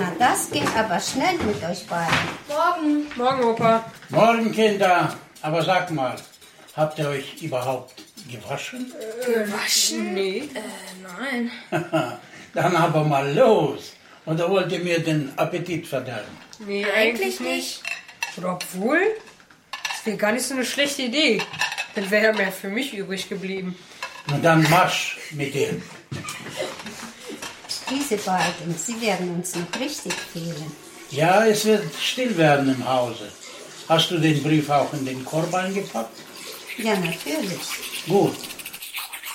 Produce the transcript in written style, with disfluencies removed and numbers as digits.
Na, das ging aber schnell mit euch beiden. Morgen. Morgen, Opa. Morgen, Kinder. Aber sag mal, habt ihr euch überhaupt gewaschen? Gewaschen? Nee. Nein. Dann aber mal los. Oder wollt ihr mir den Appetit verderben? Nee, Eigentlich nicht. Oder obwohl, das wäre gar nicht so eine schlechte Idee. Dann wäre ja mehr für mich übrig geblieben. Na dann marsch mit dir. Diese beiden, sie werden uns noch richtig fehlen. Ja, es wird still werden im Hause. Hast du den Brief auch in den Korb eingepackt? Ja, natürlich. Gut,